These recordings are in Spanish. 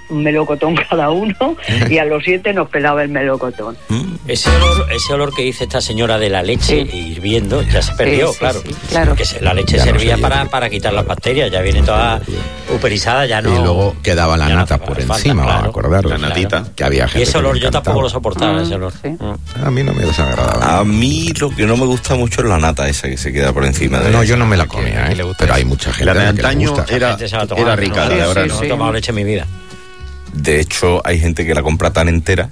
un melocotón cada uno, y a los 7 nos pelaba el melocotón. Ese olor que dice esta señora de la leche hirviendo ya se perdió, claro. Claro. Porque la leche Ya servía no se para quitar las bacterias, ya viene toda uperizada, ya no. Y luego quedaba la nata por encima, claro, acordaros. La natita. Que había gente. Y ese olor que yo tampoco lo encantaba. soportaba, ese olor. Sí. A mí no me desagradaba. A mí lo que no me gusta mucho es la nata esa que se queda por encima de... No, yo no me la comía, ¿A quién le gusta pero eso? hay mucha gente La de a la que le antaño gusta. era Gente se la tomaba, rica, ¿no? la de ahora no. No he tomado leche en mi vida. De hecho, hay gente que la compra tan entera.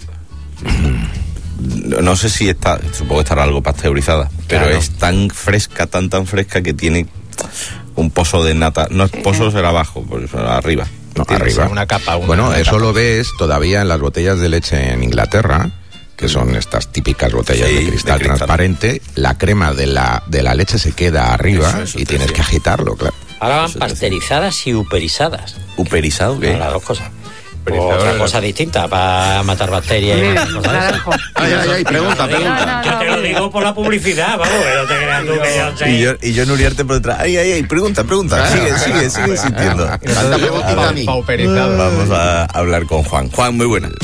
No sé si está, supongo que estará algo pasteurizada, pero Claro. es tan fresca, tan fresca que tiene un pozo de nata. No, el pozo será abajo, pues arriba. No, Tiene arriba. Una capa. Bueno, eso lo ves todavía en las botellas de leche en Inglaterra, que son estas típicas botellas Sí, de cristal de cristal. transparente. La crema de la leche se queda arriba Eso y te tienes decía. que agitarlo, claro. Ahora van Eso te pasteurizadas y uperizadas. ¿Uperizado qué? Las dos cosas. Otra cosa distinta para matar bacterias y matar cosas de esas. Naranjo. Ay, pregunta. Yo te lo digo por la publicidad, vamos, que no te creas tú que yo sé. Y yo en Uriarte por detrás. Ay, pregunta. Sigue insistiendo. Tanta preguntita a mí. Pauperizado. Vamos a hablar con Juan. Juan, muy buenas.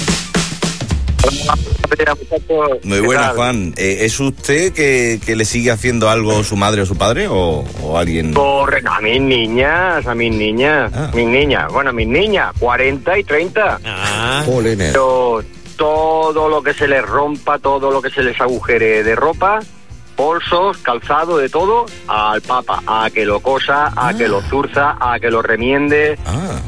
Muy buenas, Juan. ¿Es usted que le sigue haciendo algo su madre o su padre o alguien? Correcto, a mis niñas, Ah. mis niñas, 40 y 30. Ah, Jolines. Pero todo lo que se les rompa, todo lo que se les agujere de ropa, bolsos, calzado, de todo, al papa, a que lo cosa, a que lo zurza, a que lo remiende,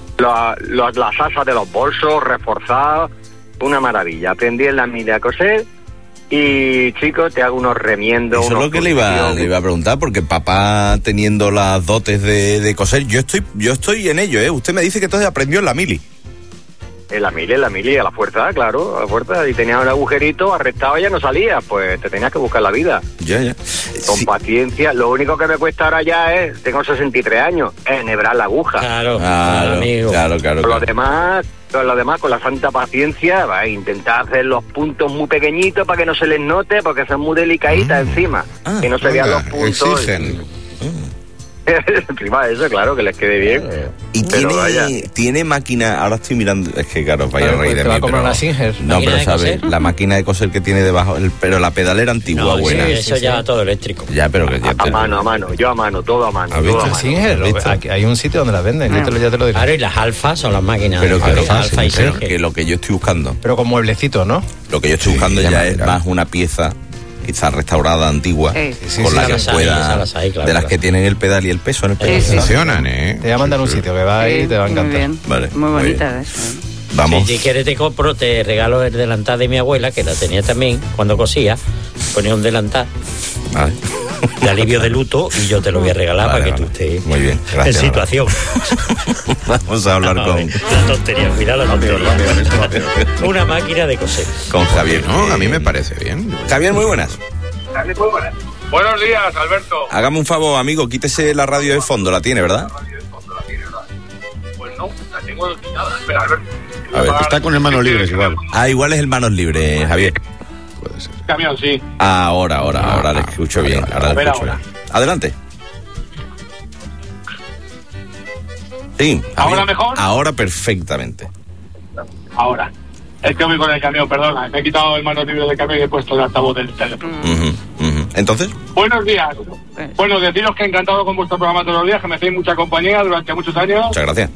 las asas de los bolsos, reforzados, una maravilla. Aprendí en la mili a coser y, chicos, te hago unos remiendos. Eso es lo que le iba a preguntar, porque papá teniendo las dotes de coser, yo estoy en ello, Usted me dice que entonces aprendió en la mili. En la mili, a la fuerza, claro, a la fuerza. Y tenía un agujerito, arrestado y ya no salía, pues te tenías que buscar la vida. Ya. Con Sí. paciencia. Lo único que me cuesta ahora ya tengo 63 años, es enhebrar la aguja. claro, amigo. Claro. Con lo demás, con la santa paciencia, va a intentar hacer los puntos muy pequeñitos para que no se les note, porque son muy delicaditas encima. Que no se vean los puntos. Exigen. Encima de eso, claro, que les quede bien. Y Pero vaya. tiene máquina, ahora estoy mirando, es que claro, vaya Claro, a reír pues de te va mí, a comprar pero- una Singer. No, ¿Máquina pero de sabes, coser? la máquina de coser que tiene debajo, pero la pedalera antigua, No, buena. eso ya todo eléctrico. Ya, pero que ya A mano, yo a mano, todo a mano. ¿Has visto? Todo a La mano. Singer, ¿Visto? aquí hay un sitio donde la venden, ya te lo diré. Claro, y las alfas son las máquinas. Pero que, alfa y pero Singer. que lo que yo estoy buscando, Pero con mueblecitos, ¿no? lo que yo estoy Sí, buscando de ya es madera. más una pieza quizás restaurada, antigua, Sí, con sí, la sí, que las hay, pueda, esas las hay, claro, de las claro. que tienen el pedal y el peso en el pedal. Sí. Funcionan, Te voy a mandar un sitio que va ahí y te va a encantar. Muy bien, Vale, muy muy bonita bien. eso. Vamos. Si quieres te compro, te regalo el delantal de mi abuela, que la tenía también cuando cosía. Ponía un delantal Vale. de alivio de luto y yo te lo voy a regalar Vale, para que vale. tú estés Muy bien, gracias. en situación. Vamos a hablar con La tontería, cuidado la tontería. Una máquina de coser. Javier. No, a mí me parece bien. Javier, muy buenas. Buenos días, Alberto. Hágame un favor, amigo, quítese la radio de fondo, la tiene, ¿verdad? Pues no, la tengo quitada. Espera, Alberto. A ver, Está con hermanos libres igual. igual es el manos libres, Javier. Puede ser. Camión, sí. Ahora le escucho bien. Ahora le escucho bien. Adelante. Sí. ¿Ahora Javier. mejor? Ahora perfectamente. Ahora. Es que voy con el camión, perdona. Me he quitado el mano libre del camión y he puesto el altavoz del teléfono. Ujú. Entonces, Buenos días. Bueno, deciros que encantado con vuestro programa todos los días, que me hacéis mucha compañía durante muchos años. muchas gracias.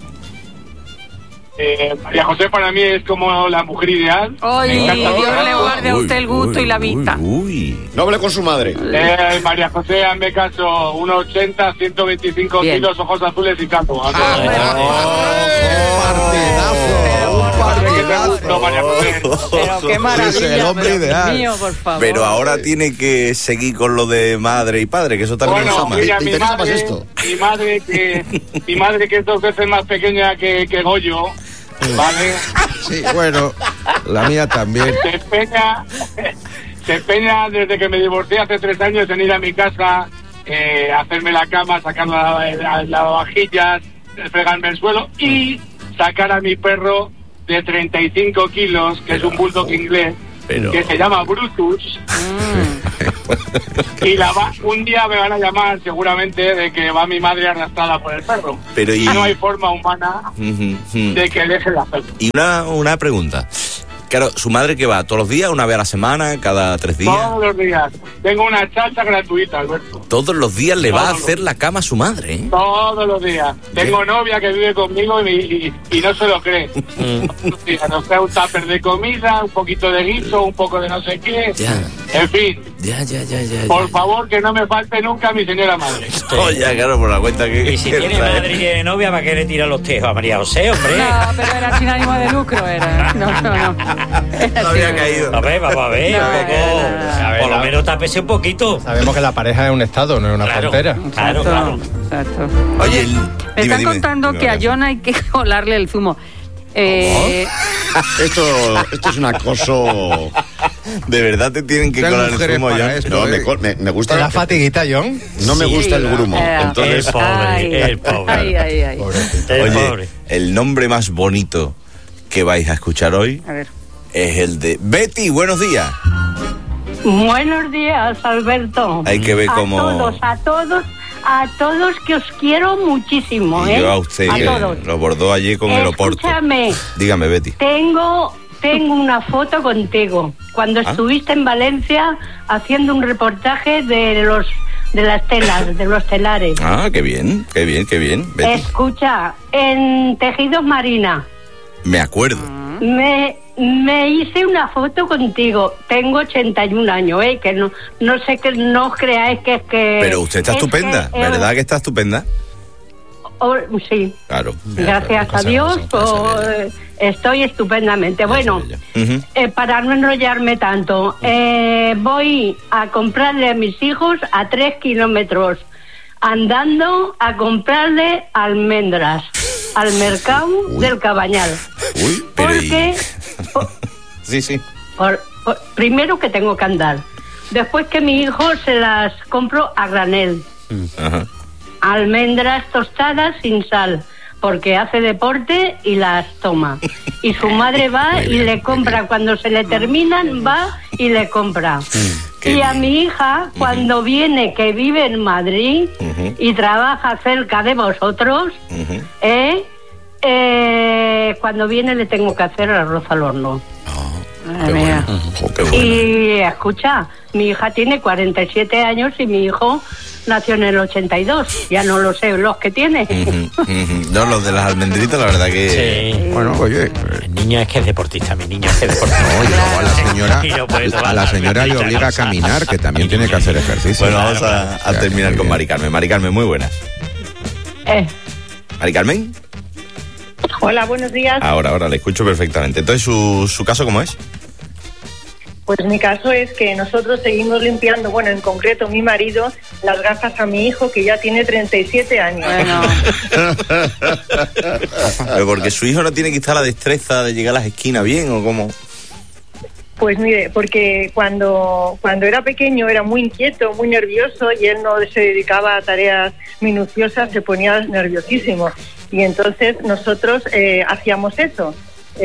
María José para mí es como la mujer ideal. Ay, Me encanta Dios todo. le guarde a usted el gusto y la vista. Uy. No hable con su madre. María José, hazme caso, 1,80, 125 Bien. kilos, ojos azules y calvo. Un No, María José. Pero qué maravilla. Sí, es el hombre pero, ideal. Dios mío, por favor. Pero ahora tiene que seguir con lo de madre y padre, que eso también Bueno, lo llama. mira, ¿Te mi interesa más madre, esto? mi madre que es 2 veces más pequeña que Goyo, ¿vale? Sí, bueno, la mía también. Se empeña desde que me divorcié hace 3 años en ir a mi casa, hacerme la cama, sacar las lavavajillas, fregarme el suelo y sacar a mi perro de 35 kilos, que es un bulldog inglés, Pero- que se llama Brutus, Y un día me van a llamar seguramente de que va mi madre arrastrada por el perro. Pero y no hay forma humana de que deje de hacerlo. Y una pregunta. Claro, ¿su madre que va? ¿Todos los días? ¿Una vez a la semana? ¿Cada 3 días? Todos los días. Tengo una chacha gratuita, Alberto. ¿Todos los días le va a hacer la cama a su madre? Todos los días. Tengo novia que vive conmigo y no se lo cree. Nos trae un tupper de comida, un poquito de guiso, un poco de no sé qué. Ya. En fin. Ya. Por favor, que no me falte nunca mi señora madre. Oh, ya, claro, por la cuenta que... Y si tiene madre y tiene novia, ¿para qué le tira los tejos a María José, hombre? No, pero era sin ánimo de lucro, era. No. No había caído. A ver, vamos a ver, un poco. Por lo menos tápese un poquito. Sabemos que la pareja es un estado, no es una frontera. Claro. Exacto. Oye, me están contando que a John hay que colarle el zumo. Esto es un acoso. ¿De verdad te tienen que colar el zumo, John? No, me gusta la fatiguita, John. No me gusta el grumo. Entonces, El pobre. Ay. Oye, el nombre más bonito que vais a escuchar hoy es el de Betty. Buenos días. Buenos días, Alberto. Hay que ver cómo... A todos que os quiero muchísimo, Y yo a usted, a que todos. lo bordó allí con el Oporto. Escúchame. Dígame, Betty. Tengo una foto contigo cuando estuviste en Valencia haciendo un reportaje de las telas, de los telares. Ah, qué bien, Betty. Escucha, en Tejidos Marina. Me acuerdo. Me hice una foto contigo. Tengo 81 años, que no sé, que no os creáis que es que... Pero usted está estupenda, ¿verdad que está estupenda? Sí. Claro. Gracias a Dios, estoy estupendamente. Bueno, para no enrollarme tanto, voy a comprarle a mis hijos a 3 kilómetros andando a comprarle almendras al mercado del Cabañal. Uy, porque sí. Primero que tengo que andar, después que mi hijo se las compro a granel. Ajá. Almendras tostadas sin sal, porque hace deporte y las toma. Y su madre va y le compra, cuando se le terminan, va y le compra. Y a mi hija, cuando viene, que vive en Madrid y trabaja cerca de vosotros, cuando viene le tengo que hacer arroz al horno. Y escucha, mi hija tiene 47 años y mi hijo nació en el 82. Ya no lo sé los que tiene. No, los de las almendritas, la verdad que... Sí. Bueno, oye... El niño es que es deportista, mi niño es que es deportista. No, y luego a la señora le obliga a caminar, que también tiene que hacer ejercicio. Bueno, vamos a terminar con Mari Carmen. Mari Carmen, muy buenas. Mari Carmen. Hola, buenos días. Ahora, le escucho perfectamente. Entonces, ¿su caso cómo es? Pues mi caso es que nosotros seguimos limpiando, bueno, en concreto mi marido, las gafas a mi hijo, que ya tiene 37 años. Bueno. Pero porque su hijo no tiene quizá la destreza de llegar a las esquinas bien, ¿o cómo? Pues mire, porque cuando era pequeño era muy inquieto, muy nervioso, y él no se dedicaba a tareas minuciosas, se ponía nerviosísimo. Y entonces nosotros hacíamos eso.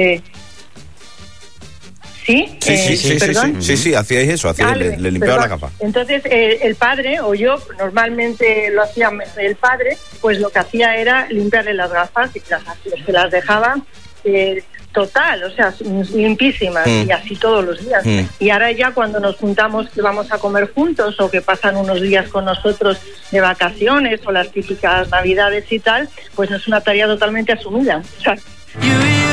Sí, hacíais eso, le limpiaba la capa. Entonces el padre, o yo, normalmente lo hacía el padre, pues lo que hacía era limpiarle las gafas y se las dejaba total, o sea, limpísimas, y así todos los días. Y ahora ya cuando nos juntamos, que vamos a comer juntos o que pasan unos días con nosotros de vacaciones o las típicas navidades y tal, pues es una tarea totalmente asumida. O sea,